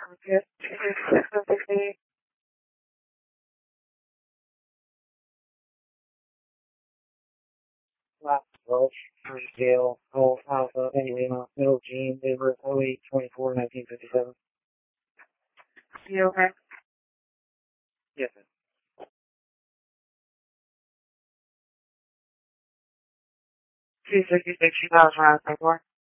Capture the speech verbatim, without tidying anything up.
Okay. six Last Welch, Gale, Golf, Alpha, Eddie Lima, Middle Gene, David, oh eight twenty-four nineteen fifty-seven. You okay? Yes, sir. two sixty-six, two thousand rounds, twenty-four.